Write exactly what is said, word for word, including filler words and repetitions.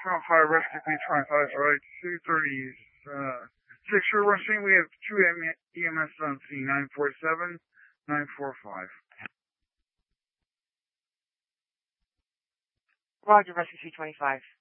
Trump High Rescue B twenty-five, right? two thirty, uh, six Shore Rushing. We have two E M S on scene, nine four seven, nine four five. Roger, Rescue C twenty-five.